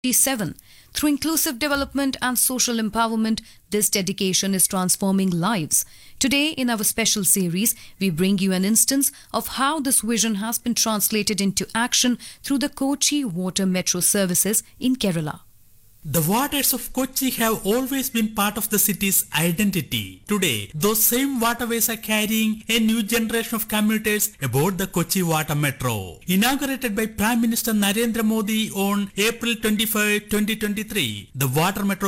2027. Through inclusive development and social empowerment, this dedication is transforming lives. Today, in our special series, we bring you an instance of how this vision has been translated into action through the Kochi Water Metro services in Kerala. The waters of Kochi have always been part of the city's identity. Today, those same waterways are carrying a new generation of commuters aboard the Kochi Water Metro. Inaugurated by Prime Minister Narendra Modi on April 25, 2023, the Water Metro